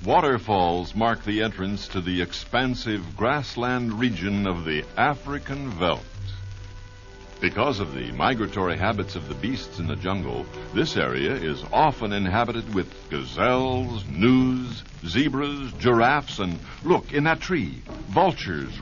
Waterfalls mark the entrance to the expansive grassland region of the African veldt. Because of the migratory habits of the beasts in the jungle, this area is often inhabited with gazelles, gnus, zebras, giraffes, and look, in that tree, vultures